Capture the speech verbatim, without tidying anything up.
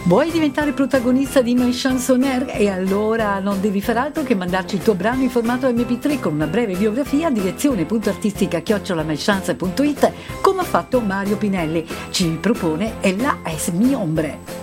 Vuoi diventare protagonista di My Chanson Air? E allora non devi far altro che mandarci il tuo brano in formato emme pi tre con una breve biografia a direzione.artistica chiocciola mychance punto it, come ha fatto Mario Pinelli. Ci propone Ella es mi hombre.